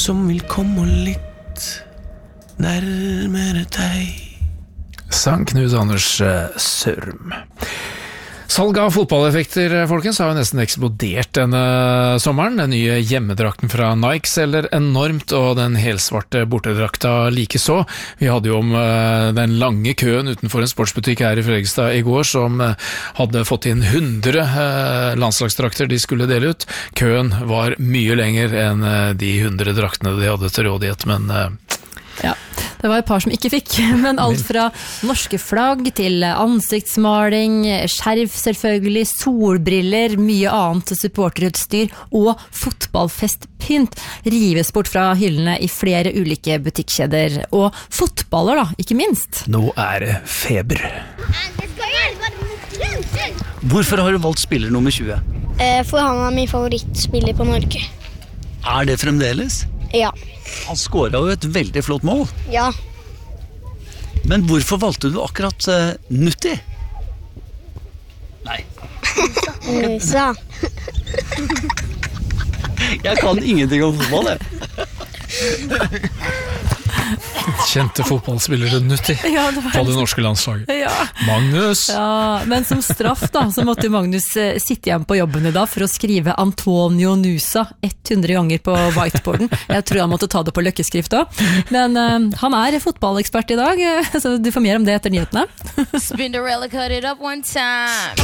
som vil komme litt nærmere deg. Sang Knut Anders Sørm. Salg av fotballeffekter, folkens, har jo nesten eksplodert denne sommeren. Den nye hjemmedrakten fra Nike selger enormt, og den helsvarte bortedrakta like så. Vi hadde jo om den lange køen utenfor en sportsbutikk her i Fredrikstad i går, som hadde fått inn 100 landslagsdrakter de skulle dele ut. Køen var mye lenger enn de 100 draktene de hadde til rådighet, men... Ja, det var et par som ikke fikk, men alt fra norske flagg til ansiktsmaling, skjerf selvfølgelig, solbriller, mye annet supporterutstyr og fotballfestpynt rives bort fra hyllene i flere ulike butikkjeder. Og fotballer da, ikke minst. Nå er det feber. Hvorfor har du valgt spiller nummer 20? For han er min favorittspiller på Norge. Er det fremdeles? Ja. Han skåret jo et veldig flott mål. Ja. Men hvorfor valgte du akkurat Nutti? Nei. Nusa. Jeg kan ingenting om fotball, jeg. Kjente fotballspillere Nutti på det norske landslaget. Ja. Magnus! Ja, men som straff da, så måtte Magnus sitte igjen på jobben i dag for å skrive Antonio Nusa 100 ganger på whiteboarden. Jeg tror han måtte ta det på løkkeskrift også. Men han er fotballekspert i dag, så du får mer om det etter nyhetene. Spinderella cut it up one time.